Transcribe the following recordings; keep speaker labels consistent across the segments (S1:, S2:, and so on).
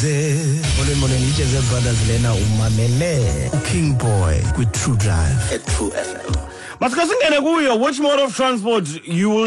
S1: Molweni iJeze Brothers lena umamele King Boy with True Drive at True FM.
S2: Masikasingene kuyo, which mode of transport you will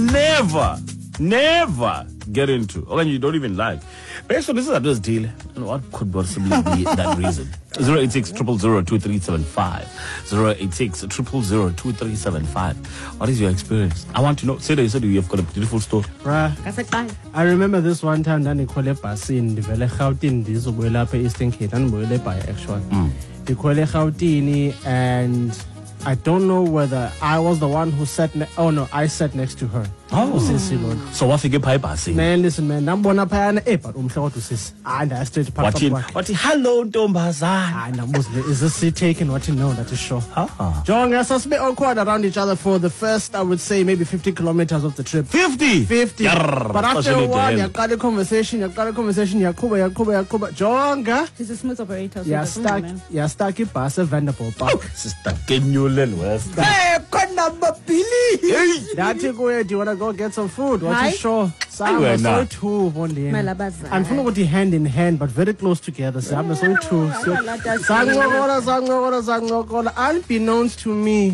S2: never get into, or you don't even like. Based on this is a deal, and what could possibly be that reason? 086 000 2375. 086 000 2375. What is your experience? I want to know. Say that you said you've got a beautiful story.
S3: Bruh, I remember this one time that Nicole Basin developed Gauteng, this was up Eastern Cape, and we by actually. Nicole Gauteng, and I don't know whether I was the one who sat I sat next to her.
S2: So what you get by
S3: Man, listen, man, I'm one up and but to sis. And I straight
S2: what hello Dombazan.
S3: And I'm Muslim. Is this seat taken? What you know, that is sure. John, I suspect awkward around each other for the first, I would say, maybe 50 kilometers of the trip.
S2: 50?
S3: But after a while, you got a conversation, Yakuba. John,
S4: he's a smooth operator.
S3: So you're stuck in Pass Vanderbilt Park.
S2: Sister Kenyulen West.
S3: Hey, number Billy. That's it, go. Do you want to go get some food? What is sure? I'm so too one day. I'm full of the hand in hand, but very close together. So I'm so too. Unbeknownst to me.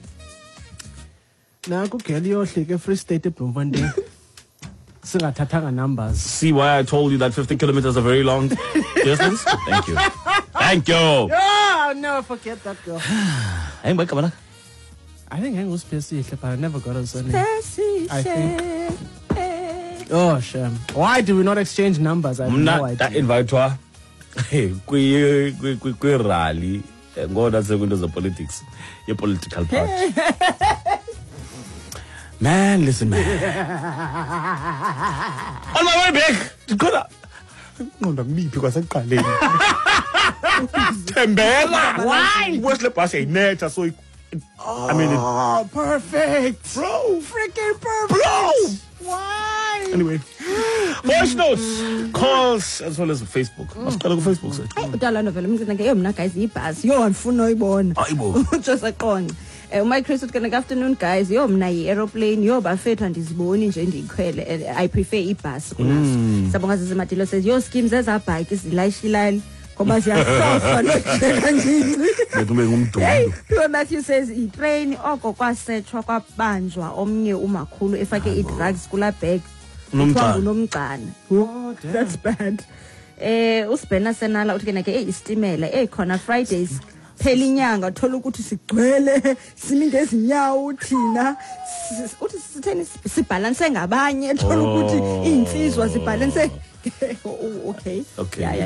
S3: Now go get your free state Bloemfontein. Numbers.
S2: See why I told you that 50 kilometers is a very long distance? Thank you. Thank you.
S3: Yeah, I'll never forget that girl. I think I was Percy, but I never got a surname. I think. Oh, shame. Why do we not exchange numbers? I have no idea.
S2: That invite her. Hey, we rally. Go that's the windows of politics. Your political party. Man, listen, man. On my way back. No, me because I'm calling. Tembela.
S3: Why?
S2: What's the pass a net so I mean,
S3: perfect,
S2: bro.
S3: Freaking perfect,
S2: bro.
S3: Why?
S2: Anyway, voice notes, calls, as well as Facebook. Must call on Facebook.
S4: My Chris, good afternoon, guys. Yo, mna aeroplane. Yo, bafethu andiziboni nje ndiyikhwele. I prefer ibus kunaso. Sabonga zisematilo says yo schemes ezabhike izilayishilali. Matthew says train oko kwasetshwa kwabanjwa omnye umakhulu efake i-drugs kula bag unomgcana. That's bad. Usibhena senala uthi ke istimela khona Fridays phela inyanga uthola ukuthi sigcwele simi ngezinyawo thina uthi sitheni sibalance ngabanye uthola ukuthi insizwa zibalance. Okay.
S2: Yeah.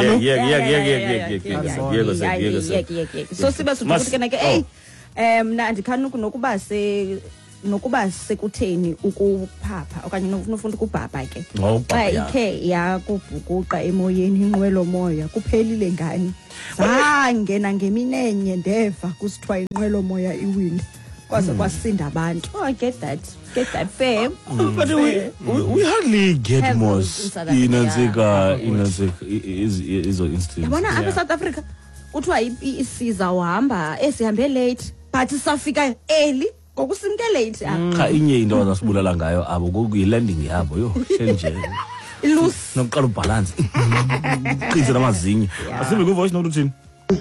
S4: So siba ukuthi ke mna andikhani nokuba sekutheni ukuphapha okanye nofuna ukubhabha ke xa ikhe yakubhukuqa emoyeni inqwelo moya kuphelile ngani zangena ngeminenye ndeva kusithiwa inqwelo moya iwile kwaze kwasinda abantu. I get that fair.
S2: But we hardly get most inanzeka izo instance
S4: yabona apha South Africa kuthiwa isiza uhamba esihambe late but safika early ngokusimke late.
S2: Cha inye into azasibulala ngayo abo kuyilanding yabo yo nje
S4: ilus
S2: nokuqala ubalance qize namazinyo asibe ku voice note uthini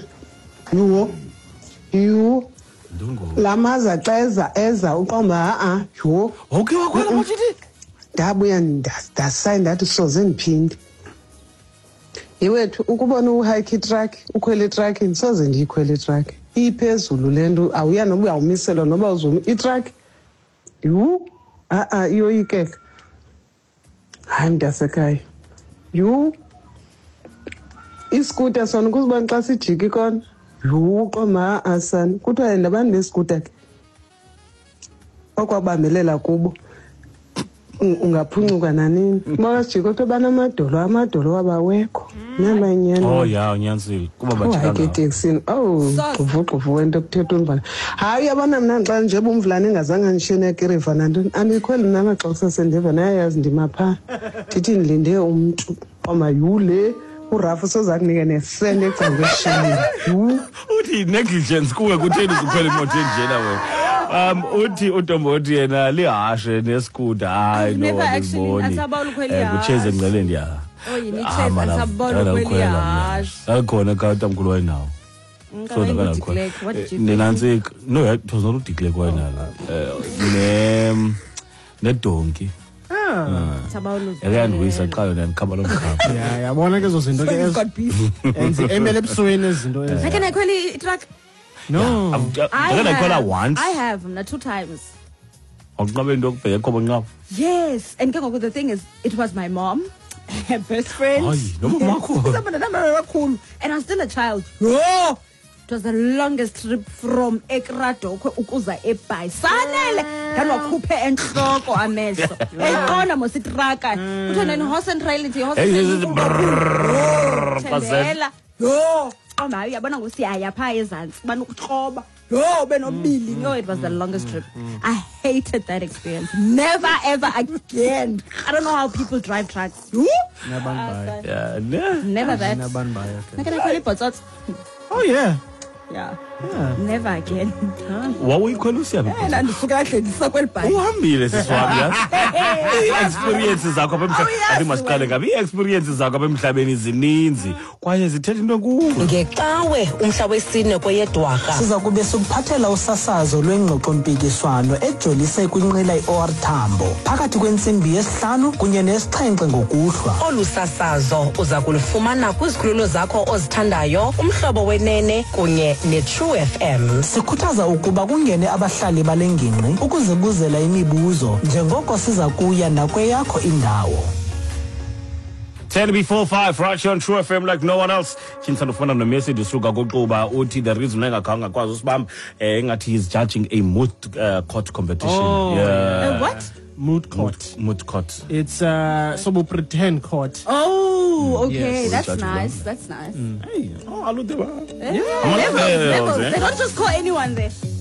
S5: you lamaza xeza eza uqomba yho
S2: okay wakhwela mothiti
S5: ndabuya ndasayina ndathi soze ndiphinde yewethu ukubona uhike truck ukhwele truck soze ndiyikhwele truck iphezulu lento awuya noba uyawumisela noba uzuma itruck yho iyoyikeka hayi mntasekhaya yho iskuta sona kuzibona xa sijiki kona qoma asani kuthiwa nabantu beskuta ke okwabambelela kubo ungaphuncuka nanini basijika ukuthi amadolo wabawekho namanyana
S2: unyanisile kuba bajika
S5: eteksini xuvu wento kuthetha uMvana hayi yabona mna xa nje uMvulane engazange ndishene ekiriva nantoni andikhweli namaxhosa sendiva nayayazi ndima phaa ndithi ndilinde umntu omayule urafu soza kunika nesende ecangweshini
S2: uthi negligence kuwe kutheni ukhwela imoto enjena wena uthi uTombothi yena lihashe neskuda hayi no ngiboni kucheze ngcele ndiya
S4: Oh, yini trade asabona kweliyash.
S2: Akhona katamkhulu wayinawo. So
S4: What did you
S2: Nancy, no, it was not declared wayinalo. Ne donkey. Akuyandwisa qhayo nanikhamba lomkhapha.
S3: Yeah, yabona ke zozinto ke emele ebusweni izinto ezi.
S4: Can I call it truck?
S3: No.
S4: I have 2 times. Yes, and the thing is, it was my mom, her best friend, and I was still a child. Oh! It was the longest trip from Ekrado ukuza eBay. Sanele ndanwakhuphe enhloko amehlo. Eqona mositraka. Uthona horse and trail into horse. Yo, mama uyabona ngusiyaya pha ezantsi banukuxhoba. Yo, benobili. No, it was the longest trip. I hated that experience. Never ever again. I don't know how people drive trucks. Never that.
S3: Oh yeah.
S4: Yeah. Never again.
S2: Wawuyikhwela usiyabi?
S4: Ndandifuka ndlendisa kwelibhayi.
S2: Uhambile sisiwami ya. Experiences zakho apha emhlabeni. Ati masiqale ngabe experiences zakho apha emhlabeni zininzi kwaye zithetha into enkulu.
S6: Ngecawe umhla wesine kweyeDwarha
S7: siza kube sikuphathela usasazo lwengxoxo-mpikiswano ejolise kwinqila i-OR Tambo phakathi kwentsimbi yesihlanu kunye nesixhenxe ngokuhlwa.
S6: Olu sasazo uza kulufumana kwizikhululo zakho ozithandayo, umhlobo wenene kunye neTrue FM.
S7: Sikhuthaza ukuba kungene abahlali bale ngingqi ukuzibuzela imibuzo njengoko siza kuya nakweyakho indawo.
S2: 10 before 5 right here on True FM like no one else. Chintsana ufana no message usuka koXuba uthi the reason engakanga kwazi usibamba engathi he's judging a moot court competition.
S3: Oh,
S2: yeah.
S4: What?
S3: Moot court.
S2: Moot court.
S3: It's so pretend court.
S4: Oh, okay.
S3: Yes.
S4: That's nice. That's nice.
S2: Hey, oh,
S4: They don't just call anyone there.